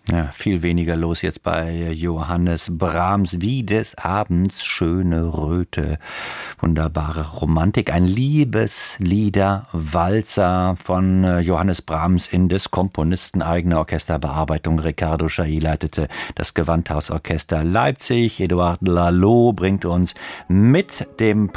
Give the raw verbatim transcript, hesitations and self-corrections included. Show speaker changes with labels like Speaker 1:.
Speaker 1: Ja, viel weniger los jetzt bei Johannes Brahms. Wie des Abends schöne Röte. Wunderbare Romantik. Ein Liebeslieder-Walzer von äh, Johannes Brahms in des Komponisten eigener Orchesterbearbeitung. Riccardo Chailly leitete das Gewandhausorchester Leipzig. Eduard Laloux bringt uns mit dem